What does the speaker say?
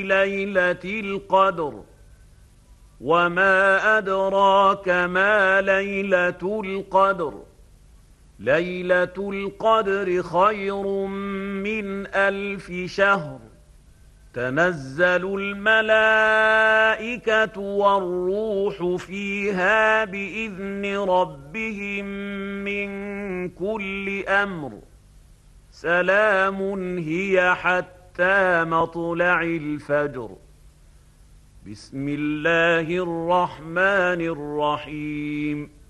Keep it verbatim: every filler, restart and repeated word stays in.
ليلة القدر وما أدراك ما ليلة القدر ليلة القدر خير من ألف شهر تنزل الملائكة والروح فيها بإذن ربهم من كل أمر سلام هي حتى مطلع الفجر بسم الله الرحمن الرحيم